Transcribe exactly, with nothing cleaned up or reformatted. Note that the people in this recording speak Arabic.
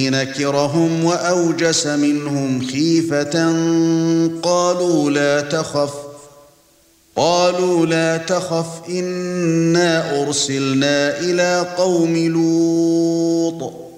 نكرهم وأوجس منهم خيفة قالوا لا تخف قالوا لا تخف إنا أرسلنا إلى قوم لوط